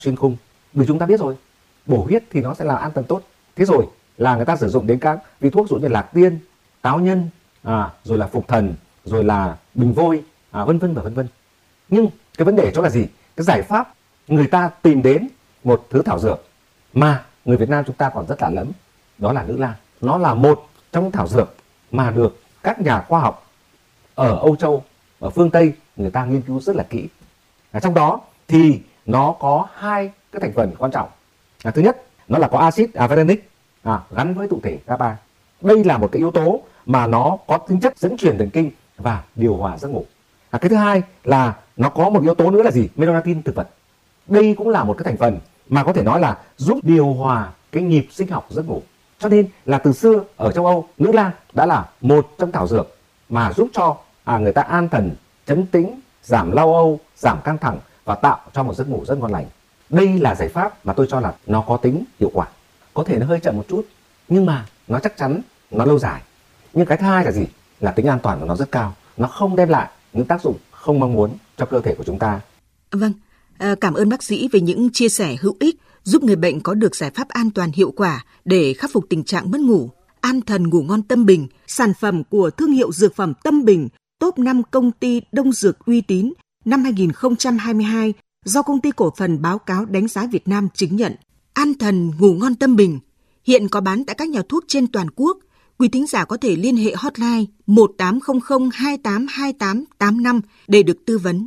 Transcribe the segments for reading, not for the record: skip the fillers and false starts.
xuyên khung. Vì chúng ta biết rồi, bổ huyết thì nó sẽ là an thần tốt. Thế rồi là người ta sử dụng đến các vị thuốc dụ như lạc tiên, táo nhân, rồi là phục thần, rồi là bình vôi, vân vân và vân vân. Nhưng cái vấn đề chỗ là gì? Cái giải pháp người ta tìm đến một thứ thảo dược mà người Việt Nam chúng ta còn rất là lẫm, đó là nữ lang. Nó là một trong những thảo dược mà được các nhà khoa học ở Âu Châu, ở phương Tây người ta nghiên cứu rất là kỹ. Trong đó thì nó có hai cái thành phần quan trọng. Thứ nhất, nó là có axit aveninic gắn với tụ thể GABA. Đây là một cái yếu tố mà nó có tính chất dẫn truyền thần kinh và điều hòa giấc ngủ. Cái thứ hai là nó có một yếu tố nữa là gì? Melatonin thực vật. Đây cũng là một cái thành phần mà có thể nói là giúp điều hòa cái nhịp sinh học giấc ngủ. Cho nên là từ xưa ở châu Âu, nữ lang đã là một trong thảo dược mà giúp cho người ta an thần, trấn tĩnh, giảm lo âu, giảm căng thẳng và tạo cho một giấc ngủ rất ngon lành. Đây là giải pháp mà tôi cho là nó có tính hiệu quả. Có thể nó hơi chậm một chút, nhưng mà nó chắc chắn, nó lâu dài. Nhưng cái thứ hai là gì? Là tính an toàn của nó rất cao. Nó không đem lại những tác dụng không mong muốn cho cơ thể của chúng ta. Vâng, cảm ơn bác sĩ về những chia sẻ hữu ích giúp người bệnh có được giải pháp an toàn hiệu quả để khắc phục tình trạng mất ngủ. An thần ngủ ngon Tâm Bình, sản phẩm của thương hiệu dược phẩm Tâm Bình, top 5 công ty đông dược uy tín năm 2022 do Công ty Cổ phần Báo cáo Đánh giá Việt Nam chứng nhận. An thần ngủ ngon Tâm Bình hiện có bán tại các nhà thuốc trên toàn quốc. Quý thính giả có thể liên hệ hotline 1800 282885 để được tư vấn.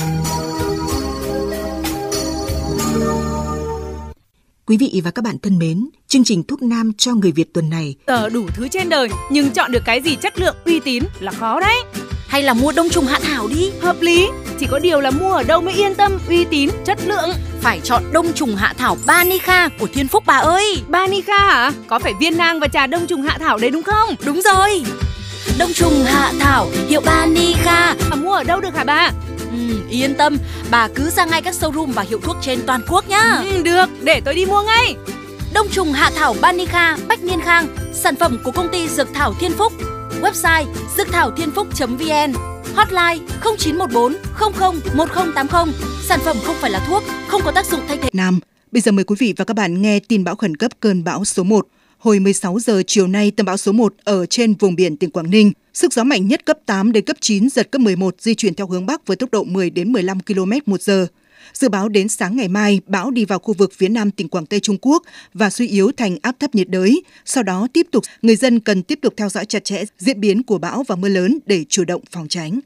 Quý vị và các bạn thân mến, chương trình Thuốc Nam cho người Việt tuần này đủ thứ trên đời, nhưng chọn được cái gì chất lượng uy tín là khó đấy. Hay là mua Đông Trùng Hạ Thảo đi. Hợp lý, chỉ có điều là mua ở đâu mới yên tâm, uy tín, chất lượng. Phải chọn Đông Trùng Hạ Thảo Banica của Thiên Phúc bà ơi. Banica hả? Có phải viên nang và trà Đông Trùng Hạ Thảo đấy đúng không? Đúng rồi. Đông Trùng Hạ Thảo hiệu Banica. Mua ở đâu được hả bà? Yên tâm, bà cứ ra ngay các showroom và hiệu thuốc trên toàn quốc nhá. Được, để tôi đi mua ngay. Đông Trùng Hạ Thảo Banica Bách Niên Khang, sản phẩm của công ty Dược Thảo Thiên Phúc. Website dưcthảo.thiên phúc.vn. Hotline 0914 00 1080. Sản phẩm không phải là thuốc, không có tác dụng thay thế. Bây giờ mời quý vị và các bạn nghe tin bão khẩn cấp cơn bão số 1. Hồi 16 giờ chiều nay, tâm bão số 1 ở trên vùng biển tỉnh Quảng Ninh. Sức gió mạnh nhất cấp 8 đến cấp 9, giật cấp 11, di chuyển theo hướng Bắc với tốc độ 10 đến 15 km/h. Dự báo đến sáng ngày mai, bão đi vào khu vực phía nam tỉnh Quảng Tây Trung Quốc và suy yếu thành áp thấp nhiệt đới. Sau đó người dân cần tiếp tục theo dõi chặt chẽ diễn biến của bão và mưa lớn để chủ động phòng tránh.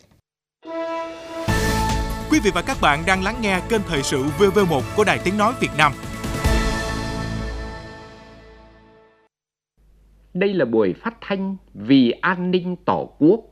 Quý vị và các bạn đang lắng nghe kênh thời sự VV1 của Đài Tiếng nói Việt Nam. Đây là buổi phát thanh vì an ninh Tổ quốc